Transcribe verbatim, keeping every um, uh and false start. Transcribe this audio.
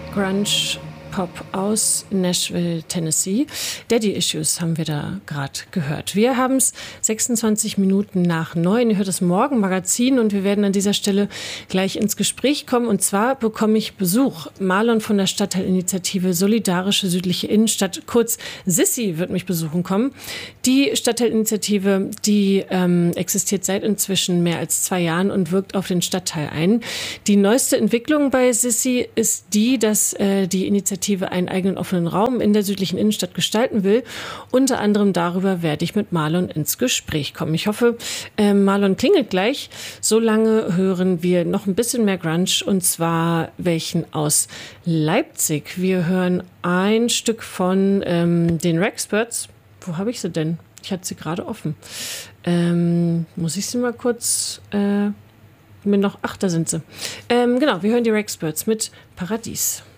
Grunge Pop aus Nashville, Tennessee. Daddy Issues haben wir da gerade gehört. Wir haben es sechsundzwanzig Minuten nach neun. Ihr hört das Morgenmagazin und wir werden an dieser Stelle gleich ins Gespräch kommen. Und zwar bekomme ich Besuch. Marlon von der Stadtteilinitiative Solidarische Südliche Innenstadt, kurz Sissi, wird mich besuchen kommen. Die Stadtteilinitiative, die ähm, existiert seit inzwischen mehr als zwei Jahren und wirkt auf den Stadtteil ein. Die neueste Entwicklung bei Sissi ist die, dass äh, die Initiative einen eigenen offenen Raum in der südlichen Innenstadt gestalten will. Unter anderem darüber werde ich mit Marlon ins Gespräch kommen. Ich hoffe, äh, Marlon klingelt gleich. Solange hören wir noch ein bisschen mehr Grunge, und zwar welchen aus Leipzig. Wir hören ein Stück von ähm, den Rexperts. Wo habe ich sie denn? Ich hatte sie gerade offen. Ähm, muss ich sie mal kurz... Äh, mir noch... Ach, da sind sie. Ähm, genau, wir hören die Rexperts mit Paradies.